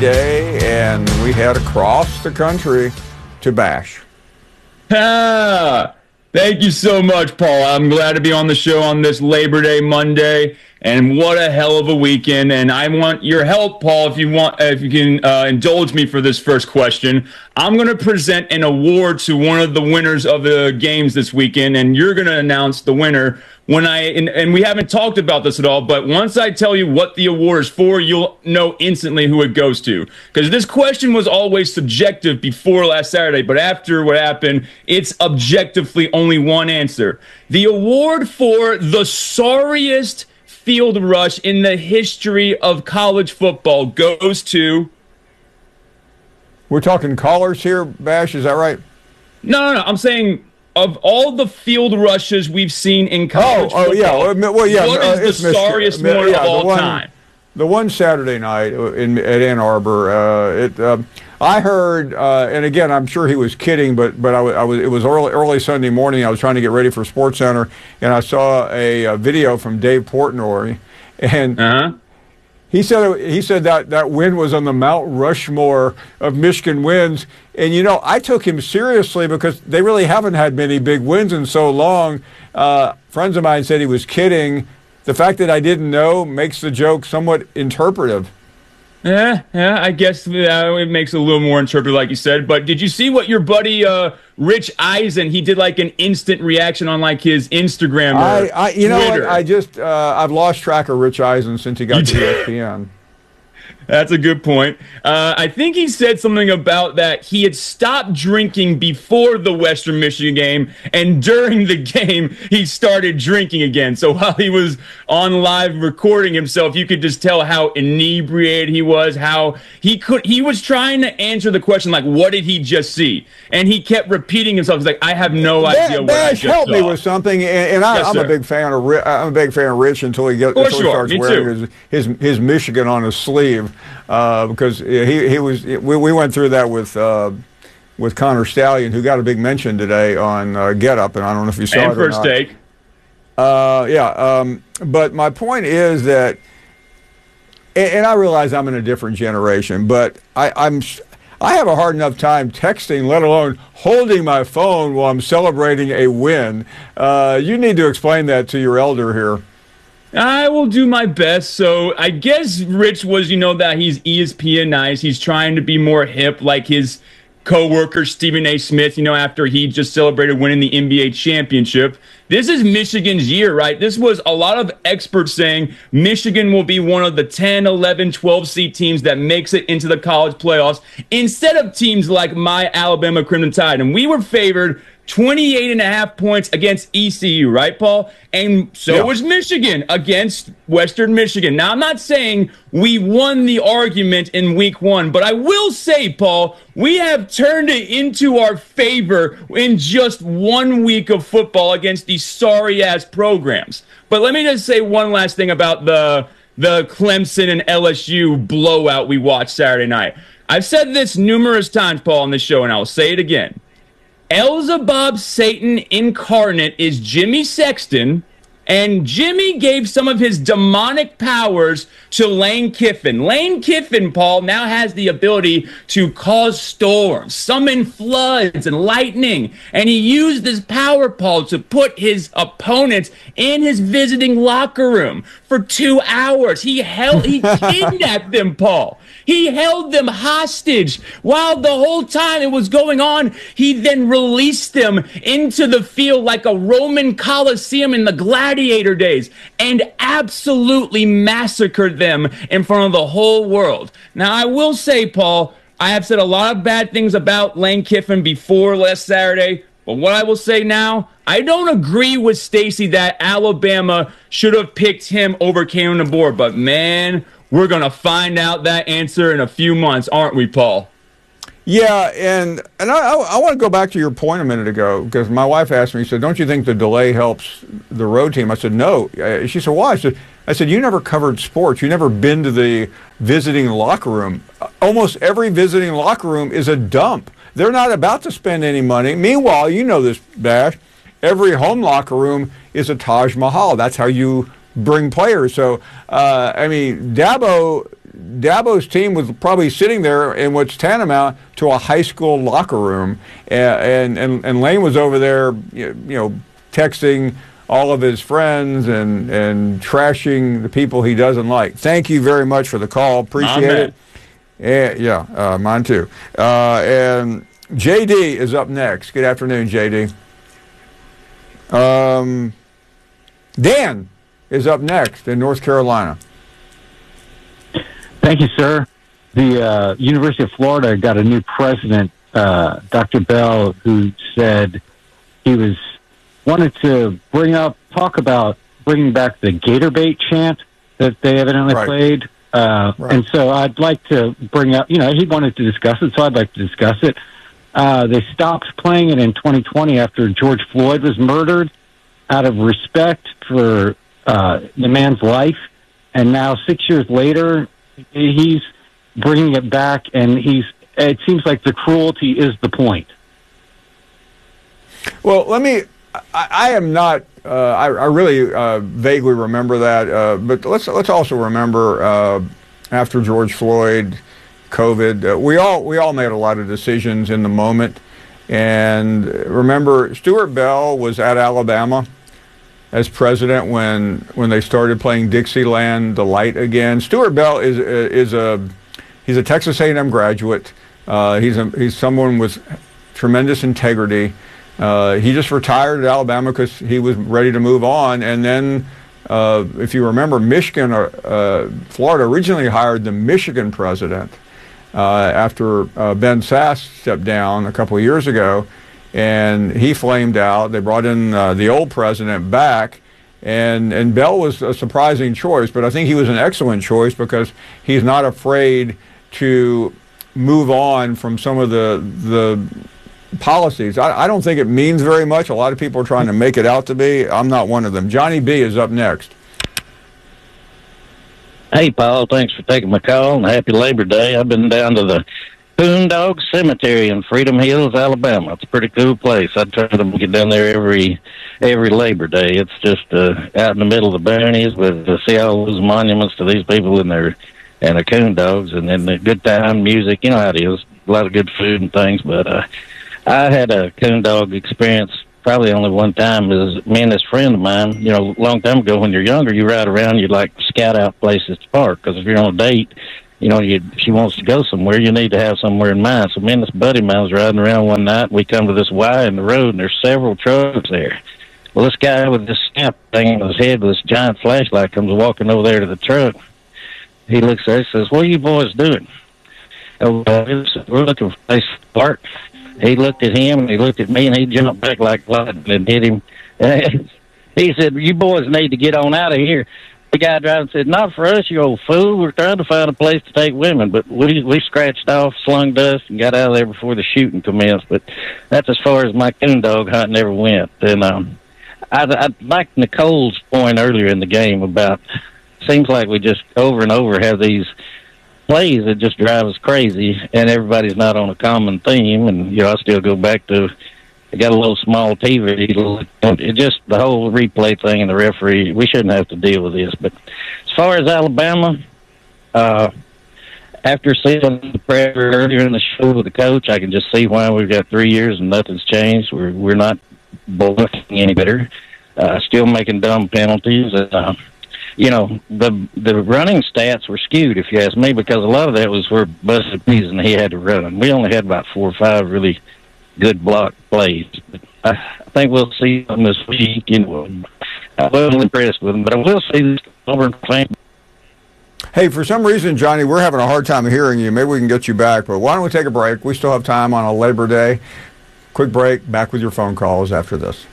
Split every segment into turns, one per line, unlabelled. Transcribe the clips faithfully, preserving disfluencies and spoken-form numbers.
Day, and we head across the country to Bash.
Ah, thank you so much, Paul. I'm glad to be on the show on this Labor Day Monday, and what a hell of a weekend. And I want your help, Paul, if you want, if you can uh, indulge me for this first question. I'm going to present an award to one of the winners of the games this weekend, and you're going to announce the winner. When I and, and we haven't talked about this at all, but once I tell you what the award is for, you'll know instantly who it goes to. Because this question was always subjective before last Saturday, but after what happened, it's objectively only one answer. The award for the sorriest field rush in the history of college football goes to...
We're talking callers here, Bash, is that right?
No, no, no, I'm saying... Of all the field rushes we've seen in college
oh, oh,
football,
yeah. Well, yeah,
what
uh,
is the sorriest one
yeah,
of all
one,
time?
The one Saturday night in at Ann Arbor, uh, it, uh, I heard, uh, and again, I'm sure he was kidding, but but I, I was it was early, early Sunday morning. I was trying to get ready for SportsCenter, and I saw a, a video from Dave Portnoy, and.
Uh-huh.
He said he said that that win was on the Mount Rushmore of Michigan wins. And, you know, I took him seriously because they really haven't had many big wins in so long. Uh, friends of mine said he was kidding. The fact that I didn't know makes the joke somewhat interpretive.
Yeah, yeah, I guess uh, it makes it a little more interpretive, like you said. But did you see what your buddy uh, Rich Eisen, he did like an instant reaction on like his Instagram or
I, I You
Twitter.
know what, I just, uh, I've lost track of Rich Eisen since he got you to did. E S P N.
That's a good point. Uh, I think he said something about that he had stopped drinking before the Western Michigan game, and during the game, he started drinking again. So while he was on live recording himself, you could just tell how inebriated he was, how he could, he was trying to answer the question, like, what did he just see? And he kept repeating himself. He's like, I have no
Bash,
idea what
Bash,
I just
help
saw.
me with something, and, and I,
Yes,
I'm
sir.
a big fan of Rich, I'm a big fan of Rich until he gets until he
sure.
starts
Me
wearing his, his his Michigan on his sleeve, uh, because he he was we, we went through that with uh, with Connor Stallion, who got a big mention today on uh, Get Up, and I don't know if you saw
And
it or
first
not.
take.
Uh, yeah, um, but my point is that, and, and I realize I'm in a different generation, but I, I'm. I have a hard enough time texting, let alone holding my phone while I'm celebrating a win. Uh, you need to explain that to your elder here.
I will do my best. So I guess Rich was, you know, that he's E S P N-ized. He's trying to be more hip, like his co-worker Stephen A. Smith, you know, after he just celebrated winning the N B A championship. This is Michigan's year, right? This was a lot of experts saying Michigan will be one of the ten, eleven, twelve seed teams that makes it into the college playoffs instead of teams like my Alabama Crimson Tide. And we were favored twenty-eight and a half points against E C U, right, Paul? And so
yeah.
was Michigan against Western Michigan. Now, I'm not saying we won the argument in week one, but I will say, Paul, we have turned it into our favor in just one week of football against these sorry-ass programs. But let me just say one last thing about the, the Clemson and L S U blowout we watched Saturday night. I've said this numerous times, Paul, on this show, and I'll say it again. Elzebub Satan incarnate is Jimmy Sexton, and Jimmy gave some of his demonic powers to Lane Kiffin. Lane Kiffin, Paul, now has the ability to cause storms, summon floods and lightning, and he used this power, Paul, to put his opponents in his visiting locker room for two hours. He held, he kidnapped them, Paul. He held them hostage while the whole time it was going on. He then released them into the field like a Roman Colosseum in the gladiator days and absolutely massacred them in front of the whole world. Now, I will say, Paul, I have said a lot of bad things about Lane Kiffin before last Saturday, but what I will say now, I don't agree with Stacy that Alabama should have picked him over Kalen DeBoer, but man, we're going to find out that answer in a few months, aren't we, Paul?
Yeah, and and I, I, I want to go back to your point a minute ago, because my wife asked me, she said, don't you think the delay helps the road team? I said, no. Uh, She said, why? I said, I said, you never covered sports. You never been to the visiting locker room. Almost every visiting locker room is a dump. They're not about to spend any money. Meanwhile, you know this, Bash, every home locker room is a Taj Mahal. That's how you bring players. So, uh, I mean, Dabo Dabo's team was probably sitting there in what's tantamount to a high school locker room, and and and Lane was over there, you know, texting all of his friends and and trashing the people he doesn't like. Thank you very much for the call. Appreciate it. And, yeah, uh, mine too. Uh, and J D is up next. Good afternoon, J D. Um, Dan is up next in North Carolina.
Thank you, sir. The uh, University of Florida got a new president, uh, Doctor Bell, who said he was wanted to bring up, talk about bringing back the Gator Bait chant that they evidently
right.
played. Uh, right. And so I'd like to bring up, you know, he wanted to discuss it, so I'd like to discuss it. Uh, they stopped playing it in twenty twenty after George Floyd was murdered out of respect for uh, the man's life. And now six years later, he's bringing it back, and he's, it seems like the cruelty is the point.
Well, let me, I, I am not, uh, I, I really uh, vaguely remember that, uh, but let's let's also remember uh, after George Floyd, COVID, uh, we all we all made a lot of decisions in the moment, and remember Stuart Bell was at Alabama as president when when they started playing Dixieland Delight again. Stuart Bell is is a he's a Texas A and M graduate. Uh, he's a, he's someone with tremendous integrity. Uh, he just retired at Alabama because he was ready to move on. And then, uh, if you remember, Michigan, or, uh, Florida originally hired the Michigan president uh, after uh, Ben Sasse stepped down a couple of years ago, and he flamed out. They brought in uh, the old president back, and and Bell was a surprising choice, but I think he was an excellent choice because he's not afraid to move on from some of the the. policies. I, I don't think it means very much. A lot of people are trying to make it out to be. I'm not one of them. Johnny B is up next.
Hey, Paul. Thanks for taking my call, and happy Labor Day. I've been down to the Boondog Cemetery in Freedom Hills, Alabama. It's a pretty cool place. I try to get down there every every Labor Day. It's just uh, out in the middle of the boonies with to see all those monuments to these people in their and the coon dogs, and then the good time music. You know how it is. A lot of good food and things, but uh, I had a coon dog experience probably only one time. Is me and this friend of mine, you know, a long time ago when you're younger, you ride around, you like scout out places to park, because if you're on a date, you know, you, she wants to go somewhere, you need to have somewhere in mind. So me and this buddy of mine was riding around one night, we come to this Y in the road, and there's several trucks there. Well, this guy with this snap thing on his head with this giant flashlight comes walking over there to the truck. He looks there, he says, "What are you boys doing?" Oh, uh, we're looking for a place to park. He looked at him, and he looked at me, and he jumped back like lightning and hit him. He said, "You boys need to get on out of here." The guy driving said, "Not for us, you old fool. We're trying to find a place to take women." But we we scratched off, slung dust, and got out of there before the shooting commenced. But that's as far as my coon dog hunting ever went. And um, I, I like Nicole's point earlier in the game about, seems like we just over and over have these plays that just drive us crazy, and everybody's not on a common theme. And, you know, I still go back to, I got a little small T V. It just, the whole replay thing and the referee, we shouldn't have to deal with this. But as far as Alabama, uh, after seeing the prayer earlier in the show with the coach, I can just see why we've got three years and nothing's changed. We're, we're not looking any better, uh, still making dumb penalties. Uh, You know, the the running stats were skewed, if you ask me, because a lot of that was where Busted Peas and he had to run. We only had about four or five really good block plays. But I, I think we'll see them this week. You know, I wasn't impressed with them, but I will see this Auburn fan.
Hey, for some reason, Johnny, we're having a hard time hearing you. Maybe we can get you back, but why don't we take a break? We still have time on a Labor Day. Quick break, back with your phone calls after this.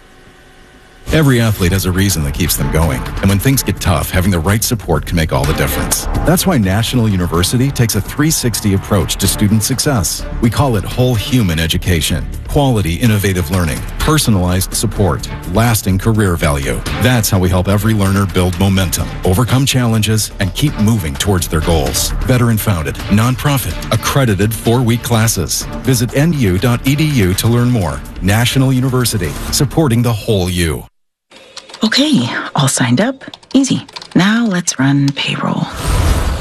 Every athlete has a reason that keeps them going. And when things get tough, having the right support can make all the difference. That's why National University takes a three sixty approach to student success. We call it whole human education. Quality, innovative learning, personalized support, lasting career value. That's how we help every learner build momentum, overcome challenges, and keep moving towards their goals. Veteran-founded, nonprofit, accredited four-week classes. Visit N U dot E D U to learn more. National University, supporting the whole you.
Okay, all signed up. Easy. Now let's run payroll.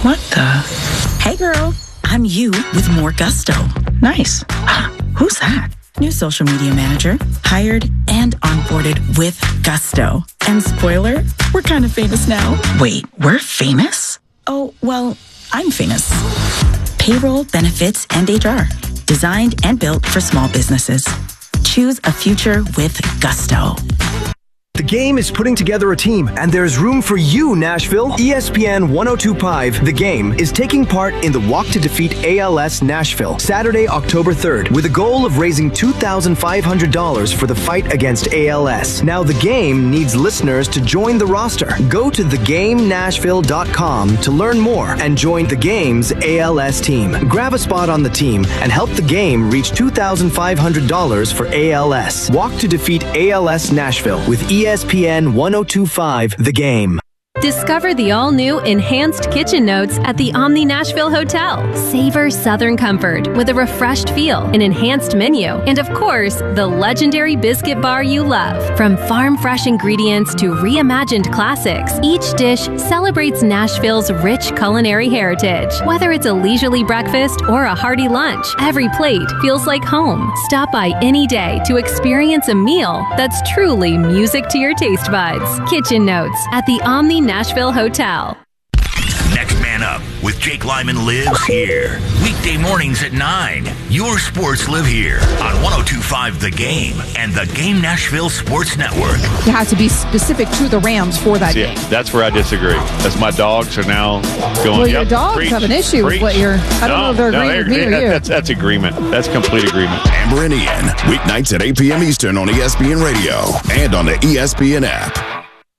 What the? Hey girl, I'm you with more gusto. Nice. Who's that? New social media manager, hired and onboarded with gusto. And spoiler, we're kind of famous now. Wait, we're famous? Oh, well, I'm famous. Payroll, benefits, and H R. Designed and built for small businesses. Choose a future with gusto.
The Game is putting together a team, and there's room for you, Nashville. E S P N ten twenty-five, The Game, is taking part in the Walk to Defeat A L S Nashville, Saturday, October third, with a goal of raising two thousand five hundred dollars for the fight against A L S. Now, The Game needs listeners to join the roster. Go to the game nashville dot com to learn more and join The Game's A L S team. Grab a spot on the team and help The Game reach two thousand five hundred dollars for A L S. Walk to Defeat A L S Nashville with E S P N ten twenty-five, The Game.
Discover the all-new Enhanced Kitchen Notes at the Omni Nashville Hotel. Savor Southern comfort with a refreshed feel, an enhanced menu, and of course, the legendary biscuit bar you love. From farm-fresh ingredients to reimagined classics, each dish celebrates Nashville's rich culinary heritage. Whether it's a leisurely breakfast or a hearty lunch, every plate feels like home. Stop by any day to experience a meal that's truly music to your taste buds. Kitchen Notes at the Omni Nashville Hotel.
Next Man Up with Jake Lyman lives here. Weekday mornings at nine. Your sports live here on ten twenty-five The Game and the Game Nashville Sports Network.
You have to be specific to the Rams for that
yeah,
game.
That's where I disagree. As my dogs are now going,
well, your
yep,
dogs
preach,
have an issue
preach.
with what you're, I don't
no,
know if they're
no,
agreeing with me or
that,
you.
That's, that's agreement. That's complete agreement.
Amber and Ian, weeknights at eight p.m. Eastern on E S P N Radio and on the E S P N app.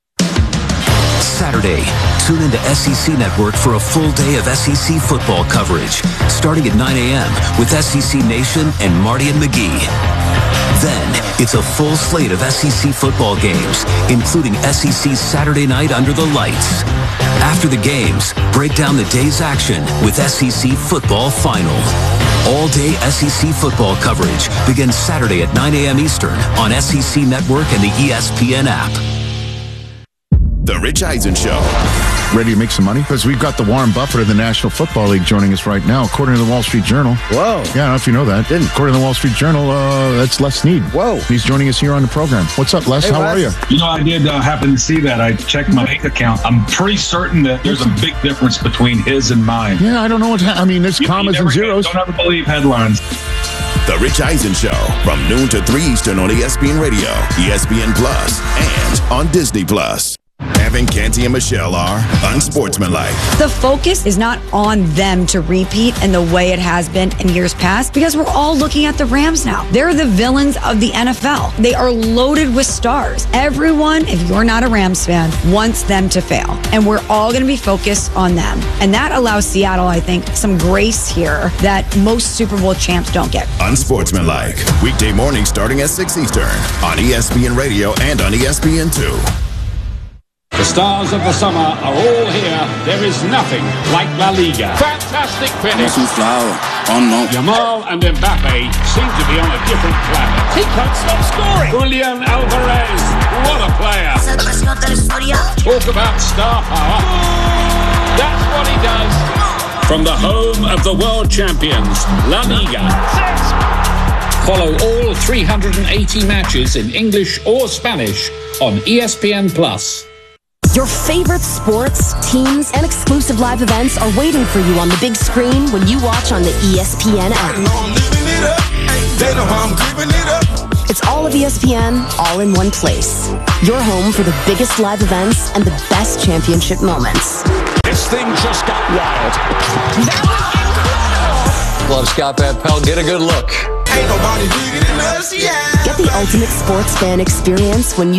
Saturday, tune into S E C Network for a full day of S E C football coverage, starting at nine a.m. with S E C Nation and Marty and McGee. Then, it's a full slate of S E C football games, including S E C's Saturday Night Under the Lights. After the games, break down the day's action with S E C Football Final. All-day S E C football coverage begins Saturday at nine a.m. Eastern on S E C Network and the E S P N app.
The Rich Eisen Show.
Ready to make some money? Because we've got the Warren Buffett of the National Football League joining us right now, according to the Wall Street Journal.
Whoa.
Yeah, I don't know if you know that.
Didn't.
According to the Wall Street Journal, uh, that's Les Snead.
Whoa.
He's joining us here on the program. What's up, Les?
Hey,
How
Les.
are you?
You know, I did uh, happen to see that. I checked my bank account. I'm pretty certain that there's a big difference between his and mine.
Yeah, I don't know what's ha- I mean, there's
You-
commas
you
and
never
zeros.
Get, don't ever believe headlines.
The Rich Eisen Show from noon to three Eastern on E S P N Radio, E S P N Plus, and on Disney Plus. Evan, Canty, and Michelle are unsportsmanlike.
The focus is not on them to repeat in the way it has been in years past because we're all looking at the Rams now. They're the villains of the N F L. They are loaded with stars. Everyone, if you're not a Rams fan, wants them to fail. And we're all going to be focused on them. And that allows Seattle, I think, some grace here that most Super Bowl champs don't get.
Unsportsmanlike. Weekday mornings starting at six Eastern on E S P N Radio and on E S P N two.
The stars of the summer are all here. There is nothing like La Liga. Fantastic finish.
Oh no.
Yamal and Mbappe seem to be on a different planet. He can't stop scoring. Julian Alvarez, what a player. Talk about star power. That's what he does. From the home of the world champions, La Liga. Follow all three hundred eighty matches in English or Spanish on E S P N Plus.
Your favorite sports, teams, and exclusive live events are waiting for you on the big screen when you watch on the E S P N app. It's all of E S P N, all in one place. Your home for the biggest live events and the best championship moments.
This thing just got wild.
Love Scott Van Pelt. Get a good look.
Get the ultimate sports fan experience when you